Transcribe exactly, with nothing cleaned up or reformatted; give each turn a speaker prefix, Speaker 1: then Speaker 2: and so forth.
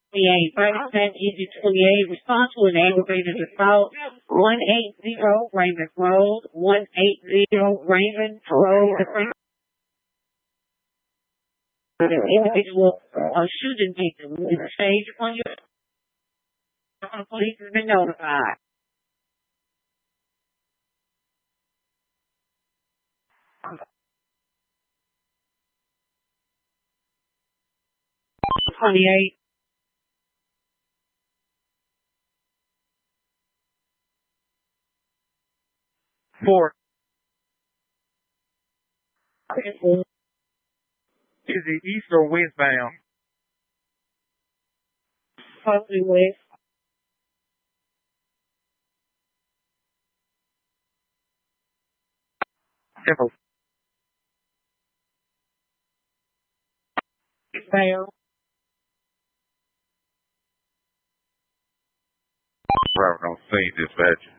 Speaker 1: twenty-eight, Pakistan Easy twenty-eight, response to an aggravated assault, one eighty Raymond Road, one eighty Raymond Road. The individual uh, shooting victim in the stage on your police has been notified. twenty-eight.
Speaker 2: Four. Is it east or westbound?
Speaker 1: Possibly west.
Speaker 2: Ever.
Speaker 1: Fail.
Speaker 2: Right on scene, dispatch.